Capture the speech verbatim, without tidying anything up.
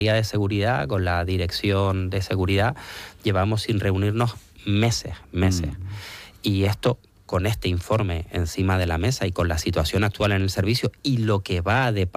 de seguridad, con la dirección de seguridad, llevamos sin reunirnos meses, meses. Mm. Y esto, con este informe encima de la mesa y con la situación actual en el servicio y lo que va a deparar